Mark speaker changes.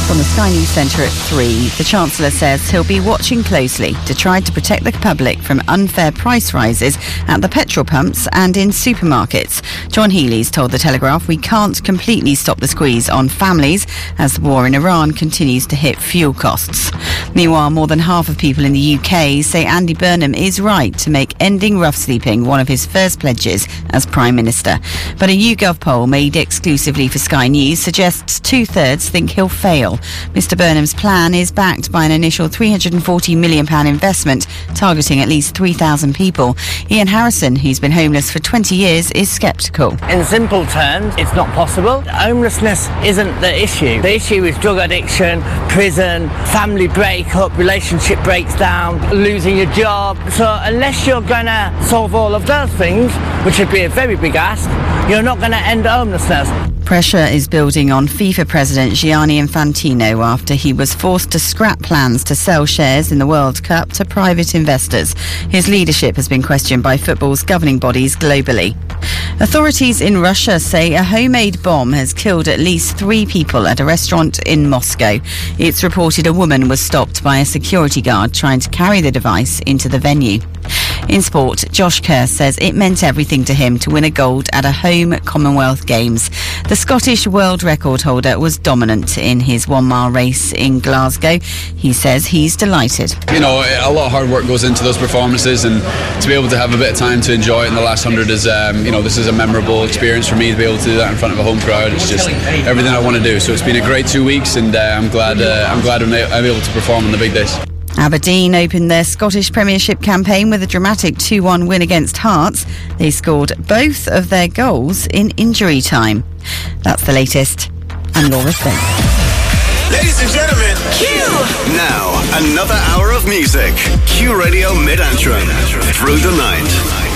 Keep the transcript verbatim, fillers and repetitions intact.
Speaker 1: From the Sky News Centre at three, the Chancellor says he'll be watching closely to try to protect the public from unfair price rises at the petrol pumps and in supermarkets. John Healey's told The Telegraph we can't completely stop the squeeze on families as the war in Iran continues to hit fuel costs. Meanwhile, more than half of people in the U K say Andy Burnham is right to make ending rough sleeping one of his first pledges as Prime Minister. But a YouGov poll made exclusively for Sky News suggests two-thirds think he'll fail. Mister Burnham's plan is backed by an initial three hundred forty million pounds investment targeting at least three thousand people. Ian Harrison, who's been homeless for twenty years, is sceptical.
Speaker 2: In simple terms, it's not possible. Homelessness isn't the issue. The issue is drug addiction, prison, family breakup, relationship breaks down, losing your job. So unless you're going to solve all of those things, which would be a very big ask, you're not going to end homelessness.
Speaker 1: Pressure is building on FIFA President Gianni Infantino after he was forced to scrap plans to sell shares in the World Cup to private investors. His leadership has been questioned by football's governing bodies globally. Authorities in Russia say a homemade bomb has killed at least three people at a restaurant in Moscow. It's reported a woman was stopped by a security guard trying to carry the device into the venue. In sport, Josh Kerr says it meant everything to him to win a gold at a home Commonwealth Games. The Scottish world record holder was dominant in his one-mile race in Glasgow. He says he's delighted.
Speaker 3: You know, a lot of hard work goes into those performances, and to be able to have a bit of time to enjoy it in the last hundred is, um, you know, this is a memorable experience for me to be able to do that in front of a home crowd. It's just everything I want to do. So it's been a great two weeks, and uh, I'm glad uh, I'm glad I'm able to perform on the big days.
Speaker 1: Aberdeen opened their Scottish Premiership campaign with a dramatic two one win against Hearts. They scored both of their goals in injury time. That's the latest. I'm Laura Spence.
Speaker 4: Ladies and gentlemen, Q! Now, another hour of music. Q Radio Mid-Antrim. Through the night.